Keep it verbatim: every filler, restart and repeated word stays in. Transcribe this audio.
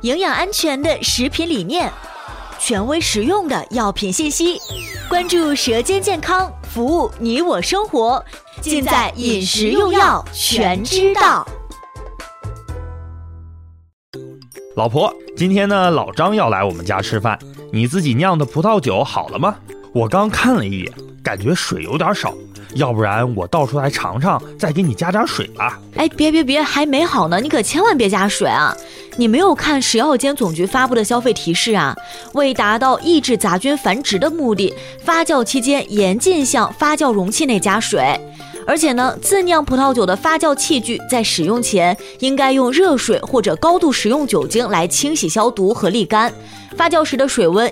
营养安全的食品理念，权威实用的药品信息，关注舌尖健康，服务你我生活，尽在饮食用药全知道。 老婆，今天呢，老张要来我们家吃饭，你自己酿的葡萄酒好了吗？我刚看了一眼，感觉水有点少，要不然我倒出来尝尝，再给你加点水吧。 哎，别别别，还没好呢，你可千万别加水啊！你没有看食药监总局发布的消费提示啊？为达到抑制杂菌繁殖的目的，发酵期间严禁向发酵容器内加水。而且呢，自酿葡萄酒的发酵器具在使用前应该用热水或者高度食用酒精来清洗消毒和沥干。发酵时的水温